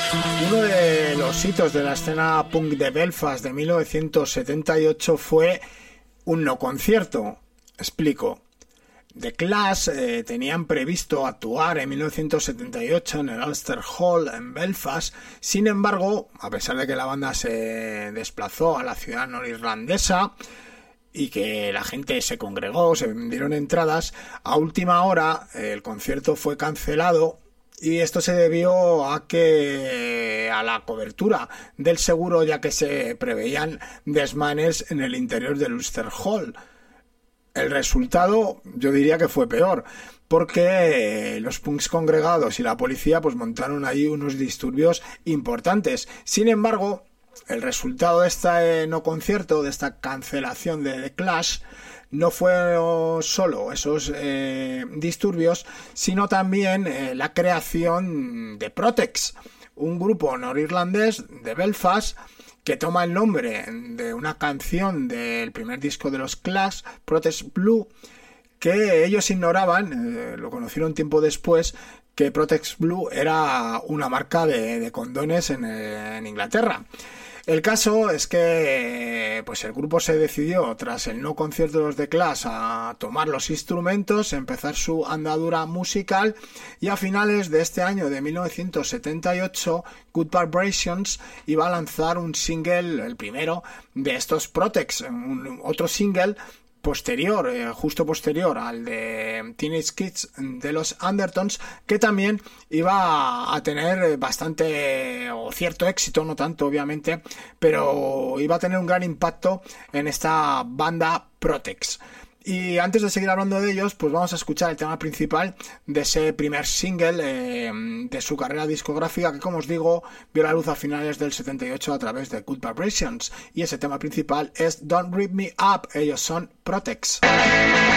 Uno de los hitos de la escena punk de Belfast de 1978 fue un no concierto. Explico. The Clash tenían previsto actuar en 1978 en el Ulster Hall en Belfast. Sin embargo, a pesar de que la banda se desplazó a la ciudad norirlandesa y que la gente se congregó, se vendieron entradas, a última hora el concierto fue cancelado. Y esto se debió a la cobertura del seguro, ya que se preveían desmanes en el interior del Ulster Hall. El resultado yo diría que fue peor, porque los punks congregados y la policía pues montaron ahí unos disturbios importantes. Sin embargo, el resultado de este no concierto, de esta cancelación de The Clash, no fue solo esos disturbios, sino también la creación de Protex, un grupo norirlandés de Belfast que toma el nombre de una canción del primer disco de los Clash, Protest Blue, que ellos ignoraban, lo conocieron tiempo después, que Protest Blue era una marca de condones en Inglaterra. El caso es que pues el grupo se decidió, tras el no concierto de los The Clash, a tomar los instrumentos, empezar su andadura musical, y a finales de este año de 1978 Good Vibrations iba a lanzar un single, el primero de estos Protex, otro single posterior, justo posterior al de Teenage Kids de los Undertones, que también iba a tener bastante o cierto éxito, no tanto obviamente, pero iba a tener un gran impacto en esta banda Protex. Y antes de seguir hablando de ellos, pues vamos a escuchar el tema principal de ese primer single de su carrera discográfica, que, como os digo, vio la luz a finales del 78 a través de Good Vibrations. Y ese tema principal es Don't Rip Me Up. Ellos son Protex.